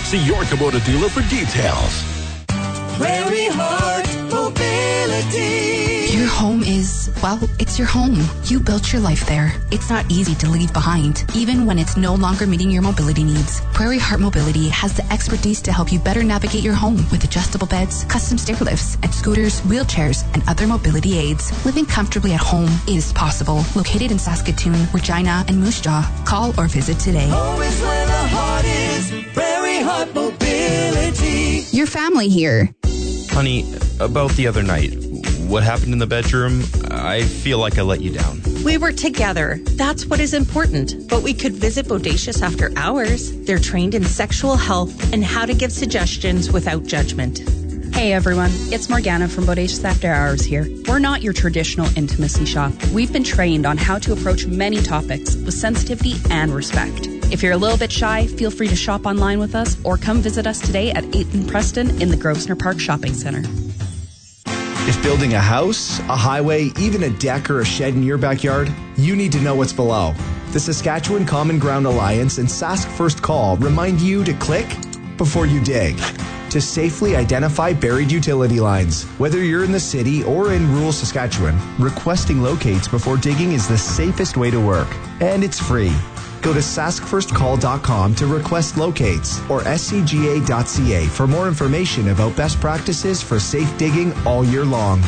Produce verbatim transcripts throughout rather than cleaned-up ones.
See your Kubota dealer for details. Prairie Heart Mobility. Your home is, well, it's your home. You built your life there. It's not easy to leave behind, even when it's no longer meeting your mobility needs. Prairie Heart Mobility has the expertise to help you better navigate your home with adjustable beds, custom stair lifts, and scooters, wheelchairs, and other mobility aids. Living comfortably at home is possible. Located in Saskatoon, Regina, and Moose Jaw. Call or visit today. Home is where the heart is. Prairie Heart Mobility. Your family here. Honey, about the other night, what happened in the bedroom? I feel like I let you down. We were together. That's what is important. But we could visit Bodacious after hours. They're trained in sexual health and how to give suggestions without judgment. Hey everyone, it's Morgana from Bodacious After Hours here. We're not your traditional intimacy shop. We've been trained on how to approach many topics with sensitivity and respect. If you're a little bit shy, feel free to shop online with us or come visit us today at eighth and Preston in the Grosvenor Park Shopping Centre. If building a house, a highway, even a deck or a shed in your backyard, you need to know what's below. The Saskatchewan Common Ground Alliance and Sask First Call remind you to click before you dig, to safely identify buried utility lines. Whether you're in the city or in rural Saskatchewan, requesting locates before digging is the safest way to work, and it's free. Go to sask first call dot com to request locates or s c g a dot c a for more information about best practices for safe digging all year long.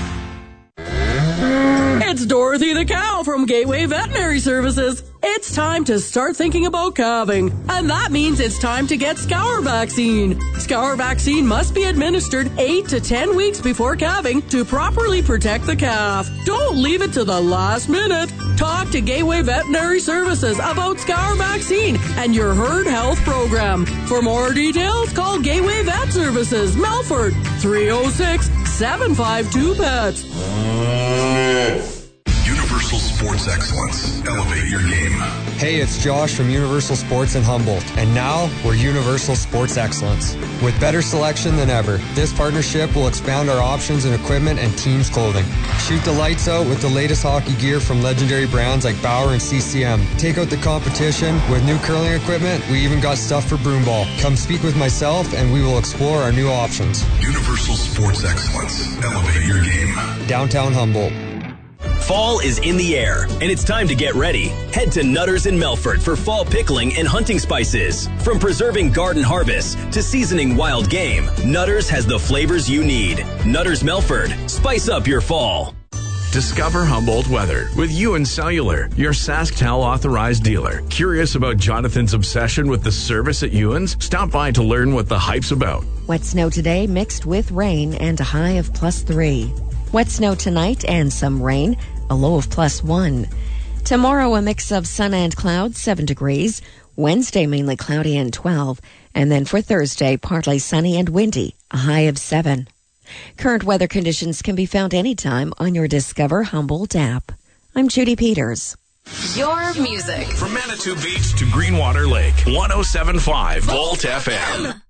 It's Dorothy the Cow from Gateway Veterinary Services. It's time to start thinking about calving, and that means it's time to get Scour Vaccine. Scour Vaccine must be administered eight to ten weeks before calving to properly protect the calf. Don't leave it to the last minute. Talk to Gateway Veterinary Services about Scour Vaccine and your herd health program. For more details, call Gateway Vet Services, Melford, three oh six, seven five two, P E T. Universal Sports Excellence. Elevate your game. Hey, it's Josh from Universal Sports in Humboldt, and now we're Universal Sports Excellence. With better selection than ever, this partnership will expand our options in equipment and team's clothing. Shoot the lights out with the latest hockey gear from legendary brands like Bauer and C C M. Take out the competition with new curling equipment. We even got stuff for broomball. Come speak with myself and we will explore our new options. Universal Sports Excellence. Elevate your game. Downtown Humboldt. Fall is in the air, and it's time to get ready. Head to Nutters in Melford for fall pickling and hunting spices. From preserving garden harvests to seasoning wild game, Nutters has the flavors you need. Nutters Melford. Spice up your fall. Discover Humboldt weather with Ewan Cellular, your SaskTel authorized dealer. Curious about Jonathan's obsession with the service at Ewan's? Stop by to learn what the hype's about. Wet snow today mixed with rain and a high of plus three. Wet snow tonight and some rain, a low of plus one. Tomorrow, a mix of sun and clouds, seven degrees. Wednesday, mainly cloudy and twelve. And then for Thursday, partly sunny and windy, a high of seven. Current weather conditions can be found anytime on your Discover Humboldt app. I'm Judy Peters. Your music. From Manitou Beach to Greenwater Lake, one oh seven point five Volt F M.